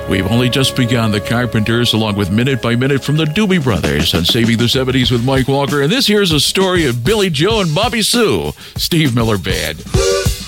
We've only just begun. The Carpenters, along with Minute by Minute from the Doobie Brothers on Saving the 70s with Mike Walker. And this here's a story of Billy Joe and Bobby Sue, Steve Miller Band.